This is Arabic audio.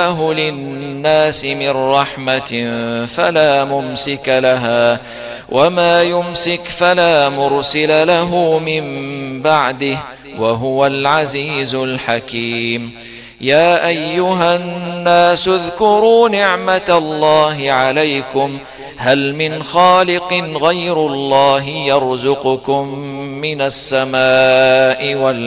الله للناس من رحمة فلا ممسك لها وما يمسك فلا مرسل له من بعده وهو العزيز الحكيم. يا أيها الناس اذكروا نعمة الله عليكم هل من خالق غير الله يرزقكم من السماء والأرض